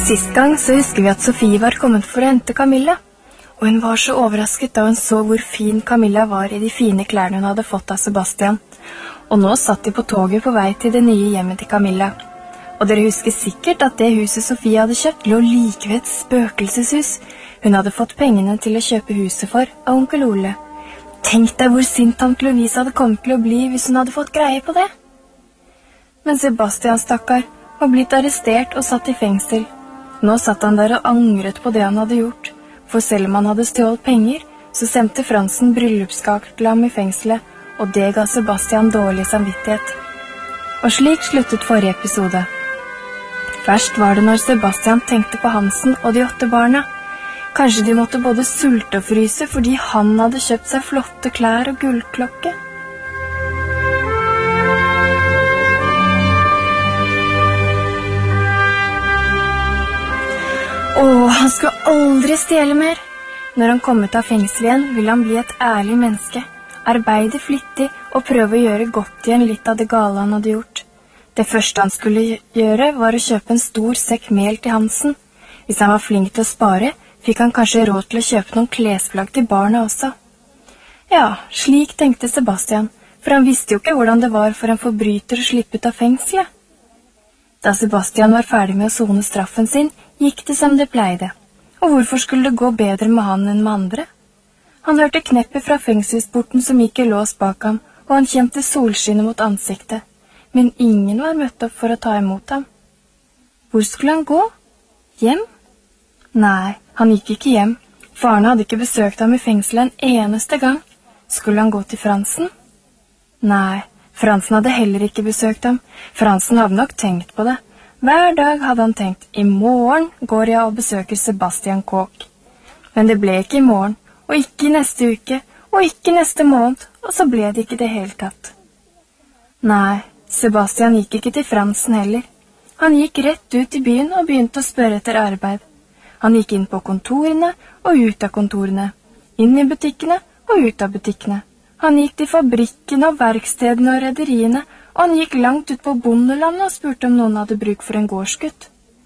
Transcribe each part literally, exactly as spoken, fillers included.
Sist gang så husker vi at Sofie var kommet for å hente Camilla, og hun var så overrasket da hun så hvor fin Camilla var i de fine klærne hun hadde fått av Sebastian. Og nå satt de på toget på vei til det nye hjemmet til Camilla. Og dere husker sikkert at det huset Sofie hadde kjøpt lå like ved et spøkelseshus. Hun hadde fått pengene til å kjøpe huset for av onkel Ole. Tenk deg hvor sint tante Louise hadde kommet til å bli hvis hun hadde fått greie på det. Men Sebastian, stakkar, var blitt arrestert og satt i fengsel. Nå satt han der og angret på det han hadde gjort, for selv om han hadde stjålet penger, så sendte Fransen bryllupskake til ham i fengselet, og det ga Sebastian dårlig samvittighet. Og slik sluttet forrige episode. Verst var det når Sebastian tenkte på Hansen og de åtte barna. Kanskje de måtte både sulte og fryse fordi han hadde kjøpt seg flotte klær og gullklokke. Åh, han skulle aldri stjele mer. Når han kom ut av fengsel igjen, ville han bli et ærlig menneske, arbeide flittig og prøve å gjøre godt igjen litt av det gale han hadde gjort. Det første han skulle gjøre var å kjøpe en stor sekk mel til Hansen. Hvis han var flink til å spare, fikk han kanskje råd til å kjøpe noen klesplagg til barna også. Ja, slik tenkte Sebastian, for han visste jo ikke hvordan det var for en forbryter å slippe ut av fengselet. Da Sebastian var ferdig med å sone straffen sin, gikk det som det pleide. Og hvorfor skulle det gå bedre med han enn med andre? Han hørte kneppet fra fengselsporten som gikk i lås bak ham, og han kjente solskinnet mot ansiktet. Men ingen var møtt opp for å ta imot ham. Hvor skulle han gå? Hjem? Nei, han gikk ikke hjem. Faren hadde ikke besøkt ham i fengselet en eneste gang. Skulle han gå til Fransen? Nei, Fransen hadde heller ikke besøkt ham. Fransen hadde nok tenkt på det. Hver dag hadde han tenkt, i morgen går jeg og besøker Sebastian Kåk. Men det ble ikke i morgen, og ikke i neste uke, og ikke neste måned, og så ble det ikke det helt tatt. Nei, Sebastian gikk ikke til Fransen heller. Han gikk rett ut i byen og begynte å spørre etter arbeid. Han gikk inn på kontorene og ut av kontorene, inn i butikkene og ut av butikkene. Han gikk til fabrikkene og verkstedene og rederiene, og han gikk langt ut på bondelandet og spurte om noen hadde bruk for en gårdsgutt.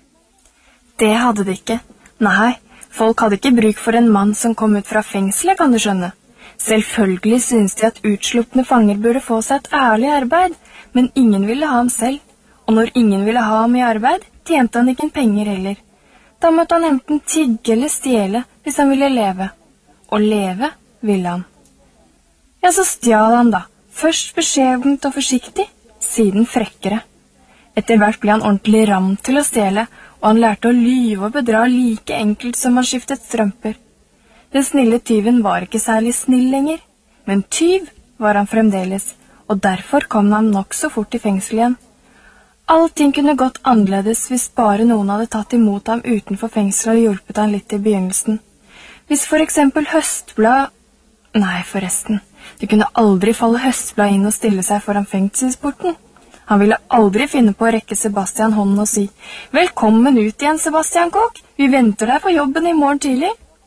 Det hadde de ikke. Nei, folk hadde ikke bruk for en mann som kom ut fra fengselet, kan du skjønne. Selvfølgelig syntes de at utsluppende fanger burde få seg et ærlig arbeid, men ingen ville ha ham selv. Og når ingen ville ha ham i arbeid, tjente han ikke en penger heller. Da måtte han enten tigge eller stjele hvis han ville leve. Og leve ville han. Ja, så stjal han da. Først beskjedent og forsiktig, siden frekkere. Etter hvert ble han ordentlig ram til å stjele, og han lærte å lyve og bedra like enkelt som han skiftet strømper. Den snille tyven var ikke særlig snill lenger, men tyv var han fremdeles, og derfor kom han nok så fort i fengsel igjen. Allting kunne gått annerledes hvis bare noen hadde tatt imot ham utenfor fengsel og hjulpet han litt i begynnelsen. Hvis for eksempel Høstblad... Nei, forresten, det kunne aldri falle Høstblad inn og stille seg foran fengselsporten. Han ville aldri finne på å rekke Sebastian hånden og si «Velkommen ut igjen, Sebastian Kåk, vi venter deg på jobben i morgen tidlig».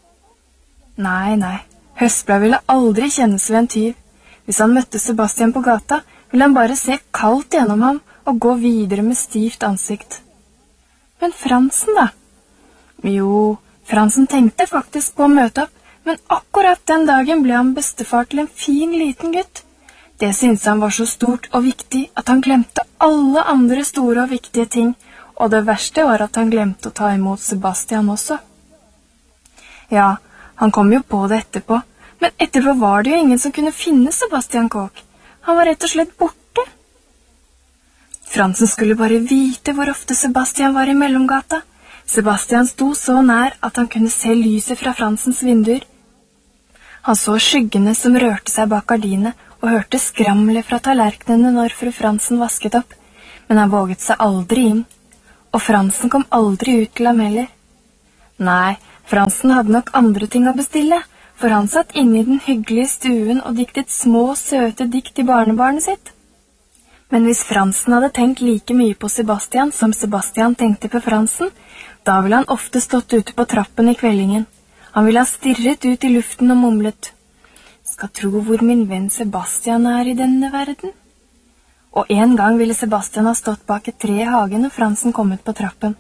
Nei, nei, Høstblad ville aldri kjennes ved en tyv. Hvis han møtte Sebastian på gata, ville han bare se kaldt gjennom ham og gå videre med stivt ansikt. Men Fransen da? Jo, Fransen tenkte faktisk på å møte opp, men akkurat den dagen ble han bestefar til en fin liten gutt. Det syntes han var så stort og viktig at han glemte alle andre store og viktige ting, og det verste var at han glemte å ta imot Sebastian også. Ja, han kom jo på det etterpå, men etterpå var det jo ingen som kunne finne Sebastian Kåk. Han var rett og slett borte. Fransen skulle bare vite hvor ofte Sebastian var i mellomgata. Sebastian sto så nær at han kunne se lyset fra Fransens vinduer. Han så skyggene som rørte seg bak gardinene, og hørte skramle fra tallerkenene når fru Fransen vasket opp, men han våget seg aldri inn. Og Fransen kom aldri ut til ham heller. Nei, Fransen hadde nok andre ting å bestille, for han satt inne i den hyggelige stuen og diktet små, søte dikt til barnebarnet sitt. Men hvis Fransen hadde tenkt like mye på Sebastian som Sebastian tenkte på Fransen, da ville han ofte stått ute på trappen i kveldingen. Han ville ha stirret ut i luften og mumlet. Skal tro hvor min venn Sebastian er i denne verden. Og en gang ville Sebastian ha stått bak et tre i hagen når Fransen kom ut på trappen.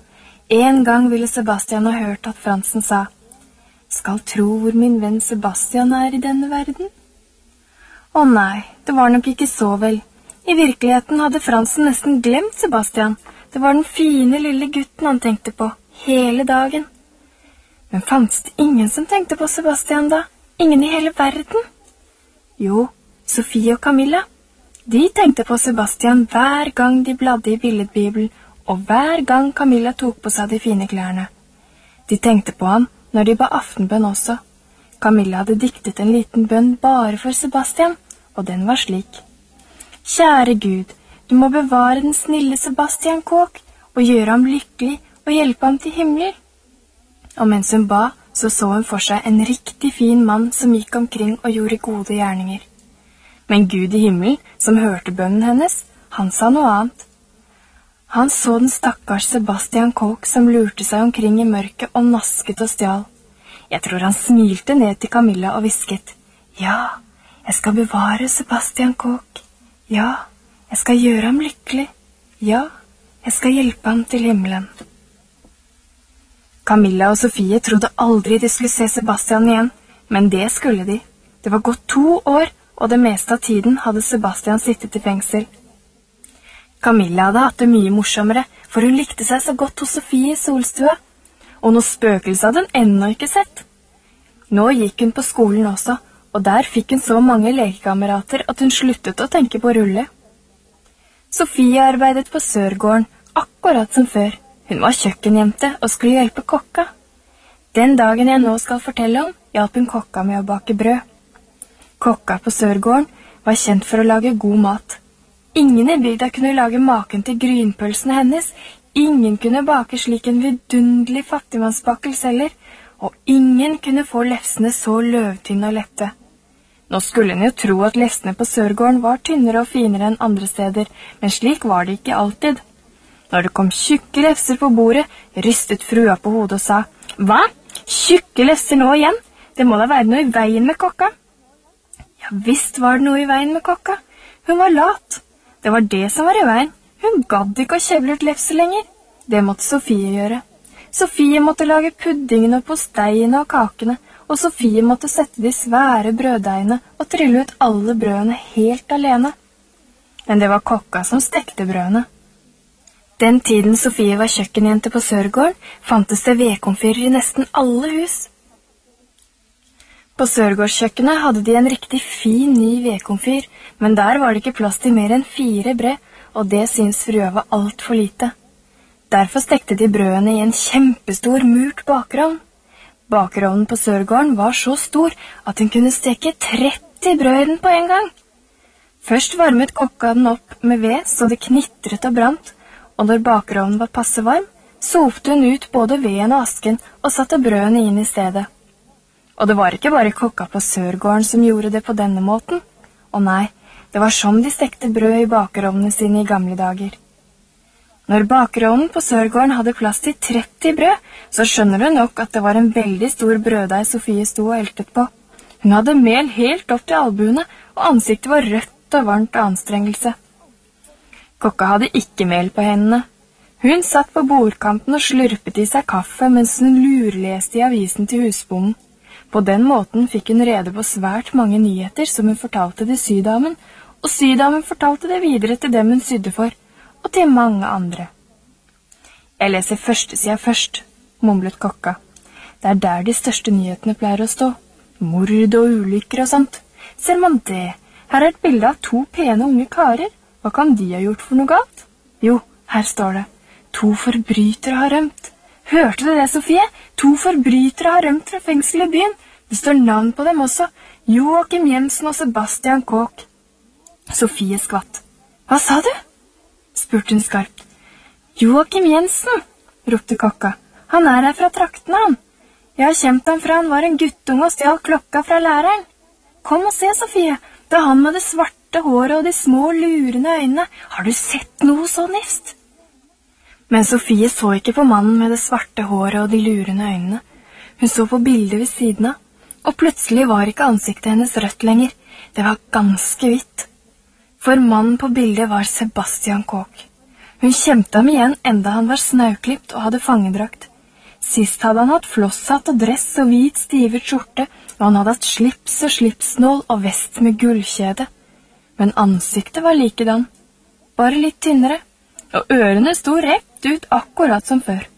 En gang ville Sebastian ha hørt at Fransen sa: «Skal tro hvor min venn Sebastian er i denne verden?» Å nei, det var nok ikke så vel. I virkeligheten hadde Fransen nesten glemt Sebastian. Det var den fine lille gutten han tenkte på, hele dagen. Men fantes det ingen som tenkte på Sebastian da? Ingen i hele verden? Jo, Sofie og Camilla. De tenkte på Sebastian hver gang de bladde i billedbibelen, og hver gang Camilla tok på seg de fine klærne. De tenkte på ham når de ba aftenbønn også. Camilla hadde diktet en liten bønn bare for Sebastian, og den var slik: «Kjære Gud, du må bevare den snille Sebastian Kåk, og gjøre ham lykkelig og hjelpe ham til himmelen.» Og mens hun ba, så så hun for seg en riktig fin mann som gikk omkring og gjorde gode gjerninger. Men Gud i himmelen, som hørte bønnen hennes, han sa noe annet. Han så den stakkars Sebastian Kåk som lurte seg omkring i mørket og nasket og stjal. Jeg tror han smilte ned til Camilla og visket: «Ja, jeg skal bevare Sebastian Kåk. Ja, jeg skal gjøre ham lykkelig. Ja, jeg skal hjelpe ham til himmelen.» Camilla og Sofie trodde aldri de skulle se Sebastian igjen, men det skulle de. Det var gått to år, og det meste av tiden hadde Sebastian sittet i fengsel. Camilla hadde hatt det mye morsommere, for hun likte seg så godt hos Sofie i solstua, og noe spøkelse hadde hun ennå ikke sett. Nå gikk hun på skolen også, og der fikk hun så mange lekekamerater at hun sluttet å tenke på å rulle. Sofie arbeidet på Sørgården, akkurat som før. Hun var kjøkkenjente og skulle hjelpe kokka. Den dagen jeg nå skal fortelle om, hjalp hun kokka med å bake brød. Kokka på Sørgården var kjent for å lage god mat. Ingen i bygda kunne lage maken til grynpølsene hennes, ingen kunne bake slik en vidunderlig fattigmannsbakkel heller, og ingen kunne få lefsene så løvtynne og lette. Nå skulle en jo tro at lefsene på Sørgården var tynnere og finere enn andre steder, men slik var det ikke alltid. Når det kom tjukke lefser på bordet, rystet frua på hodet og sa: «Hva? Tjukke lefser nå igjen? Det må da være noe i veien med kokka.» Ja, visst var det noe i veien med kokka. Hun var lat. Det var det som var i veien. Hun gadd ikke å kjevle ut lefser lenger. Det måtte Sofie gjøre. Sofie måtte lage puddingene og posteiene og kakene, og Sofie måtte sette de svære brøddeigene og trille ut alle brødene helt alene. Men det var kokka som stekte brødene. Den tiden Sofie var kjøkkenjente på Sørgården, fantes det vedkomfyrer i nesten alle hus. På Sørgårdskjøkkenet hadde de en riktig fin ny vedkomfyr, men der var det ikke plass til mer enn fire brød, og det syns frua var alt for lite. Derfor stekte de brødene i en kjempestor murt bakerovn. Bakerovnen på Sørgården var så stor at hun kunne steke tretti brød i den på en gang. Først varmet kokka den opp med ved så det knitret og brant, og når bakerovnen var passe varm, softe hun ut både veden og asken og satte brødene inn i stedet. Og det var ikke bare kokka på Sørgården som gjorde det på denne måten. Og nei, det var sånn de stekte brød i bakerovnene sine i gamle dager. Når bakerovnen på Sørgården hadde plass til tretti brød, så skjønner du nok at det var en veldig stor brøddeig Sofie sto og eltet på. Hun hadde mel helt opp til albuene, og ansiktet var rødt og varmt av anstrengelse. Kokka hadde ikke mel på hendene. Hun satt på bordkanten og slurpet i seg kaffe mens hun lurleste i avisen til husbonden. På den måten fikk hun rede på svært mange nyheter som hun fortalte til sydamen, og sydamen fortalte det videre til dem hun sydde for, og til mange andre. «Jeg leser førstesida først», mumlet kokka. «Det er der de største nyhetene pleier å stå. Mord og ulykker og sånt. Ser man det? Her er et bilde av to pene unge karer. Hva kan de ha gjort for noe galt? Jo, her står det. To forbrytere har rømt. Hørte du det, Sofie? To forbrytere har rømt fra fengsel i byen. Det står navn på dem også. Joakim Jensen og Sebastian Kåk. Sofie skvatt. Hva sa du? Spurte hun skarpt. Joakim Jensen, ropte kokka. Han er her fra traktene, han. Jeg har kjent ham fra han var en guttunge og stjal klokka fra læreren. Kom og se, Sofie. Det er han med det svarte håret og de små lurende øynene. Har du sett noe så nifst? Men Sofie så ikke på mannen med det svarte håret og de lurende øynene. Hun så på bildet ved siden av, og plutselig var ikke ansiktet hennes rødt lenger. Det var ganske hvitt. For mannen på bildet var Sebastian Kåk. Hun kjente ham igjen enda han var snauklipt og hadde fangedrakt. Sist hadde han hatt flosshatt og dress og hvit stivet skjorte, og han hadde hatt slips og slipsnål og vest med gullkjede. Men ansiktet var likedan, bare litt tynnere, og ørene sto rett ut akkurat som før.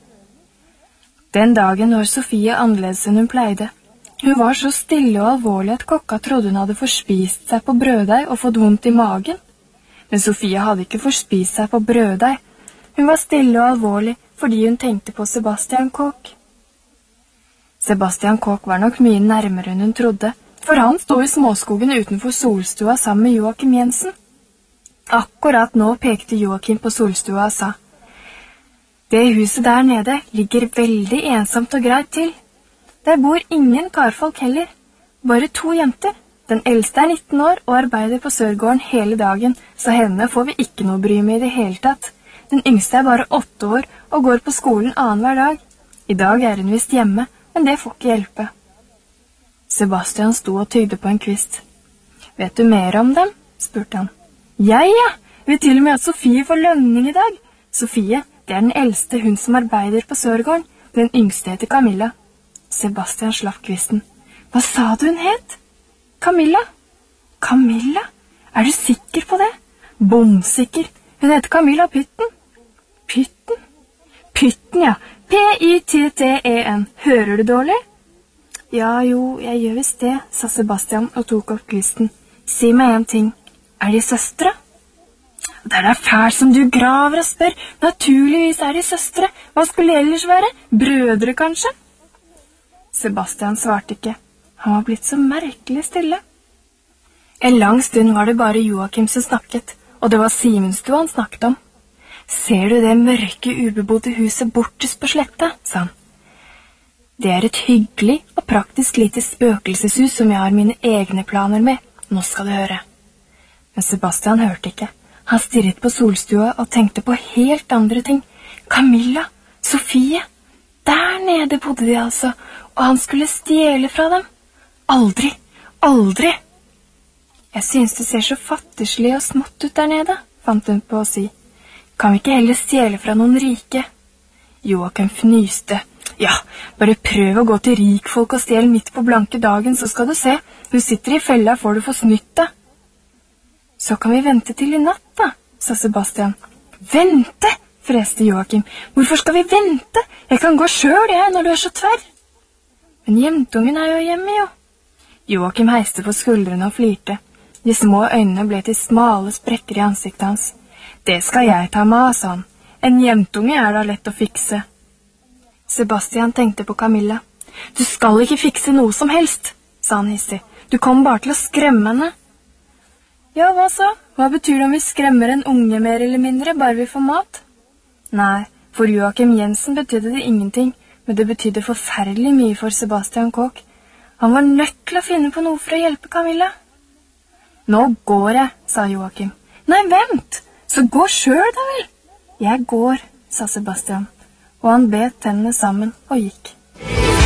Den dagen var Sofie annerledes enn hun pleide. Hun var så stille og alvorlig at kokka trodde hun hadde forspist seg på brøddeig og fått vondt i magen. Men Sofie hadde ikke forspist seg på brøddeig. Hun var stille og alvorlig fordi hun tenkte på Sebastian Koch. Sebastian Koch var nok mye nærmere enn hun trodde, for han stod i småskogen utenfor solstua sammen med Joakim Jensen. Akkurat nå pekte Joakim på solstua og sa: «Det huset der nede ligger veldig ensomt og greit til. Der bor ingen karfolk heller, bare to jenter. Den eldste er nitten år og arbeider på Sørgården hele dagen, så henne får vi ikke noe bry med i det hele tatt. Den yngste er bare åtte år og går på skolen annen hver dag. I dag er hun vist hjemme, men det får ikke hjelpe.» Sebastian sto og tygde på en kvist. «Vet du mer om dem?» spurte han. «Jeg, ja! Vet til og med at Sofie får lønning i dag. Sofie, det er den eldste, hun som arbeider på Sørgården. Den yngste heter Camilla.» Sebastian slapp kvisten. «Hva sa du hun het?» «Camilla.» «Camilla? Er du sikker på det?» «Bomsikker. Hun heter Camilla Pytten.» «Pytten?» «Pytten, ja. P Y T T E N. Hører du dårlig?» «Ja, jo, jeg gjør visst det», sa Sebastian og tok opp kvisten. «Si meg en ting. Er de søstre?» «Det er da fælt som du graver og spør. Naturligvis er de søstre. Hva skulle de ellers være? Brødre, kanskje?» Sebastian svarte ikke. Han var blitt så merkelig stille. En lang stund var det bare Joakim som snakket, og det var Simenstua han snakket om. «Ser du det mørke, ubebodde huset bortest på sletta?» sa han. «Det er et hyggelig og praktisk lite spøkelseshus som jeg har mine egne planer med. Nå skal du høre.» Men Sebastian hørte ikke. Han stirret på solstua og tenkte på helt andre ting. Camilla, Sofie, der nede bodde de altså, og han skulle stjele fra dem. Aldri, aldri! «Jeg synes det ser så fattigslig og smått ut der nede», fant hun på å si. «Kan vi ikke heller stjele fra noen rike?» Joakim fnyste. «Ja, bare prøv å gå til rikfolk og stjel midt på blanke dagen, så skal du se. Du sitter i fella, får du få snytt det.» «Så kan vi vente til i natt da», sa Sebastian. «Vente?» freste Joakim. «Hvorfor skal vi vente? Jeg kan gå selv, jeg, når du er så tverr.» «Men jentungen er jo hjemme, jo.» Joakim heiste på skuldrene og flirte. De små øynene ble til smale sprekker i ansiktet hans. «Det skal jeg ta med», sa han. «En jentunge er da lett å fikse.» Sebastian tenkte på Camilla. «Du skal ikke fikse noe som helst», sa han hissig. «Du kommer bare til å skremme henne.» «Ja, hva så? Hva betyr det om vi skremmer en unge mer eller mindre, bare vi får mat?» Nei, for Joakim Jensen betydde det ingenting, men det betydde forferdelig mye for Sebastian Koch. Han var nødt til å finne på noe for å hjelpe Camilla. «Nå går jeg», sa Joakim. «Nei, vent! Så gå selv da vel!» «Jeg går», sa Sebastian, og han bet tennene sammen og gikk.